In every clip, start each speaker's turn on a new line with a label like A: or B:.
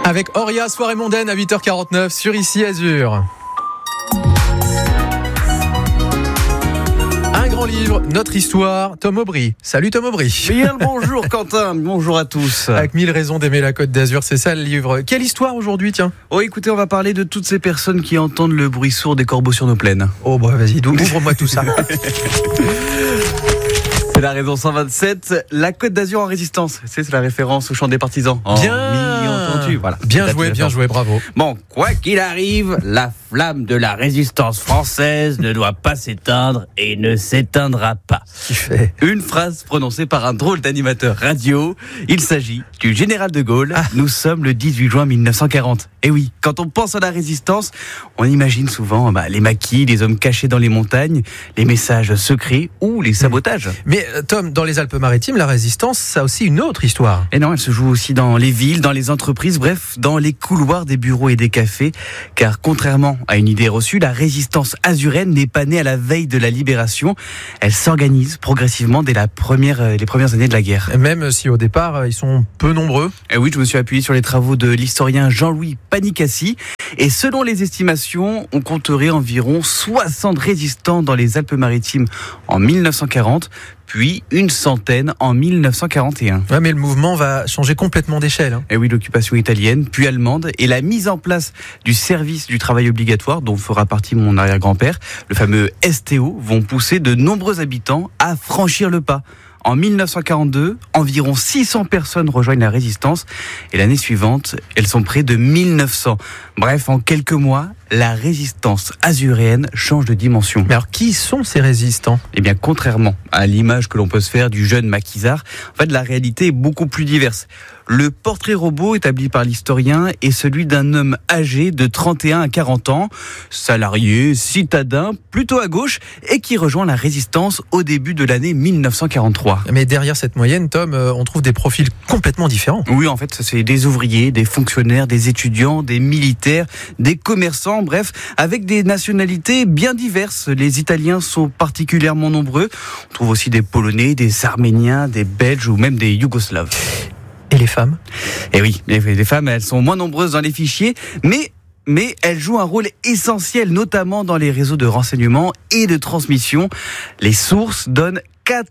A: Avec Auria, soirée mondaine à 8h49 sur Ici Azur. Un grand livre, notre histoire, Tom Aubry. Salut Tom Aubry.
B: Bien le bonjour Quentin, bonjour à tous.
A: Avec 1000 raisons d'aimer la Côte d'Azur, c'est ça le livre. Quelle histoire aujourd'hui, tiens?
B: Oh écoutez, on va parler de toutes ces personnes qui entendent le bruit sourd des corbeaux sur nos plaines.
A: Oh bah vas-y, ouvre-moi tout ça.
B: C'est la raison 127, la Côte d'Azur en résistance. C'est la référence au chant des partisans.
A: Entendu.
B: Voilà.
A: Bien joué, bravo.
B: Bon, quoi qu'il arrive, la flamme de la résistance française ne doit pas s'éteindre et ne s'éteindra pas.
A: Qui fait
B: une phrase prononcée par un drôle d'animateur radio. Il s'agit du général de Gaulle. Nous sommes le 18 juin 1940. Et oui, quand on pense à la résistance, on imagine souvent les maquis, les hommes cachés dans les montagnes, les messages secrets ou les sabotages.
A: Mais Tom, dans les Alpes-Maritimes, la résistance, ça a aussi une autre histoire.
B: Et non, elle se joue aussi dans les villes, dans les entreprises, bref, dans les couloirs des bureaux et des cafés. Car contrairement à une idée reçue, la résistance azurienne n'est pas née à la veille de la libération. Elle s'organise progressivement dès les premières années de la guerre.
A: Même si au départ, ils sont peu nombreux.
B: Et oui, je me suis appuyé sur les travaux de l'historien Jean-Louis Panicassi. Et selon les estimations, on compterait environ 60 résistants dans les Alpes-Maritimes en 1940, puis une centaine en 1941.
A: Ouais, mais le mouvement va changer complètement d'échelle.
B: Et oui, l'occupation italienne, puis allemande, et la mise en place du service du travail obligatoire, dont fera partie mon arrière-grand-père, le fameux STO, vont pousser de nombreux habitants à franchir le pas. En 1942, environ 600 personnes rejoignent la résistance et l'année suivante, elles sont près de 1900. Bref, en quelques mois, la résistance azuréenne change de dimension.
A: Mais alors, qui sont ces résistants ?
B: Eh bien, contrairement à l'image que l'on peut se faire du jeune maquisard, en fait, la réalité est beaucoup plus diverse. Le portrait robot établi par l'historien est celui d'un homme âgé de 31 à 40 ans, salarié, citadin, plutôt à gauche, et qui rejoint la résistance au début de l'année 1943.
A: Mais derrière cette moyenne, Tom, on trouve des profils complètement différents.
B: Oui, en fait, c'est des ouvriers, des fonctionnaires, des étudiants, des militaires, des commerçants, bref, avec des nationalités bien diverses. Les Italiens sont particulièrement nombreux. On trouve aussi des Polonais, des Arméniens, des Belges ou même des Yougoslaves.
A: Et les femmes ?
B: Eh oui, les femmes, elles sont moins nombreuses dans les fichiers, mais elles jouent un rôle essentiel, notamment dans les réseaux de renseignement et de transmission. Les sources donnent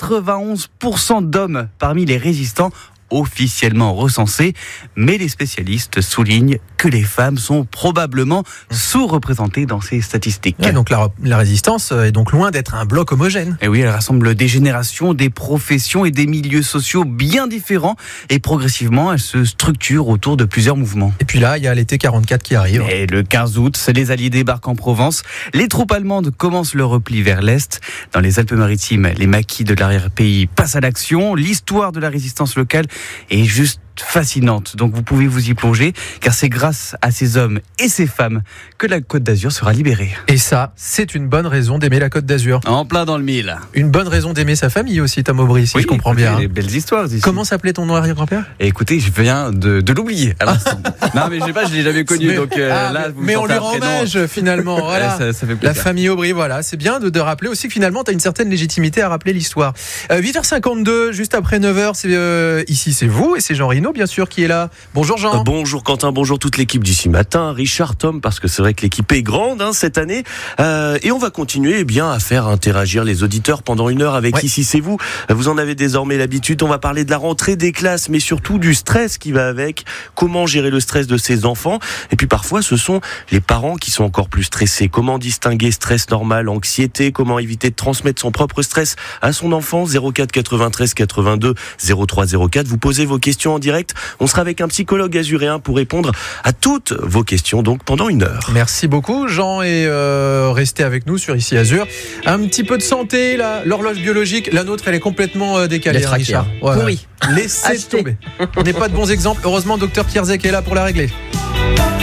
B: 91% d'hommes parmi les résistants officiellement recensés, mais les spécialistes soulignent que les femmes sont probablement sous-représentées dans ces statistiques.
A: Ouais, donc la résistance est donc loin d'être un bloc homogène.
B: Et oui, elle rassemble des générations, des professions et des milieux sociaux bien différents, et progressivement, elle se structure autour de plusieurs mouvements.
A: Et puis là, il y a l'été 44 qui arrive.
B: Et le 15 août, les Alliés débarquent en Provence. Les troupes allemandes commencent leur repli vers l'Est. Dans les Alpes-Maritimes, les maquis de l'arrière-pays passent à l'action. L'histoire de la résistance locale est juste fascinante. Donc vous pouvez vous y plonger, car c'est grâce à ces hommes et ces femmes que la Côte d'Azur sera libérée.
A: Et ça, c'est une bonne raison d'aimer la Côte d'Azur.
B: En plein dans le mille.
A: Une bonne raison d'aimer sa famille aussi, Tom Aubry, si je comprends bien.
B: Des belles histoires ici.
A: Comment s'appelait ton arrière-grand-père ?
B: Et écoutez, je viens de l'oublier à l'instant. Non, mais je l'ai jamais connu. Donc là,
A: mais on lui rend hommage finalement. Voilà.
B: Ça fait plaisir.
A: La famille Aubry, voilà. C'est bien de rappeler aussi que finalement, tu as une certaine légitimité à rappeler l'histoire. 8h52, juste après 9h, ici c'est vous et c'est Jean Rino, bien sûr, qui est là. Bonjour Jean.
C: Bonjour Quentin, bonjour toute l'équipe d'ici matin, Richard, Tom, parce que c'est vrai que l'équipe est grande cette année, et on va continuer à faire interagir les auditeurs pendant une heure avec Ici c'est vous. Vous en avez désormais l'habitude. On va parler de la rentrée des classes, mais surtout du stress qui va avec, comment gérer le stress de ses enfants, et puis parfois ce sont les parents qui sont encore plus stressés. Comment distinguer stress normal, anxiété, comment éviter de transmettre son propre stress à son enfant. 04 93 82 03 04. Vous posez vos questions en direct. On sera avec un psychologue azuréen pour répondre à toutes vos questions, donc pendant une heure.
A: Merci beaucoup Jean, et restez avec nous sur Ici Azur. Un petit peu de santé là, l'horloge biologique, la nôtre elle est complètement décalée, Richard.
B: Pourri.
A: Laissez tomber. On n'est pas de bons exemples. Heureusement, docteur Kierzek est là pour la régler.